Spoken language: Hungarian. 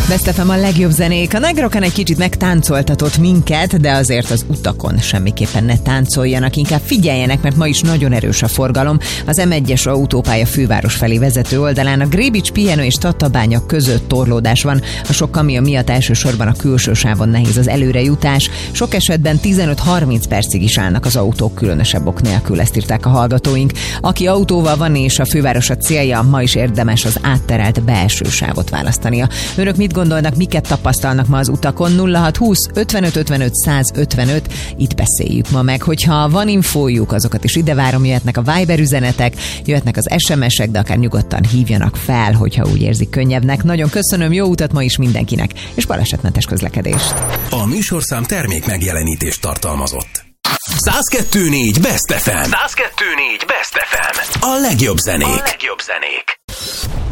Best FM a legjobb zenék. A Negrokan egy kicsit megtáncoltatott minket, de azért az utakon semmiképpen ne táncoljanak, inkább figyeljenek, mert ma is nagyon erős a forgalom. Az M1-es autópálya főváros felé vezető oldalán a Grébics, Pihenő és Tatabánya között torlódás van. A sok kamion miatt elsősorban a külső sávon nehéz az előrejutás. Sok esetben 15-30 percig is állnak az autók, különösebb ok nélkül, ezt írták a hallgatóink. Aki autóval van és a főváros a célja, ma is érdemes az átterelt belső sávot választania. Önök mit gondolnak, miket tapasztalnak ma az utakon? 0620 55 55 155, itt beszéljük ma meg. Hogyha van infójuk, azokat is ide várom, jöhetnek a Viber üzenetek, jöhetnek az SMS-ek, de akár nyugodtan hívjanak fel, hogyha úgy érzik könnyebbnek. Nagyon köszönöm, jó utat ma is mindenkinek, és balesetmentes közlekedést. A műsorszám termék megjelenítést tartalmazott. 102.4 Best FM. 102.4 Best FM. A legjobb zenék.